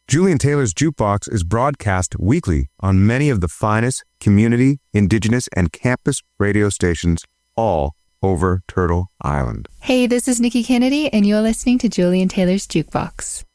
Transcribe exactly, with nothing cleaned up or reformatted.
Julian Taylor's Jukebox is broadcast weekly on many of the finest community, indigenous, and campus radio stations all over Turtle Island. Hey, this is Nikki Kennedy, and you're listening to Julian Taylor's Jukebox.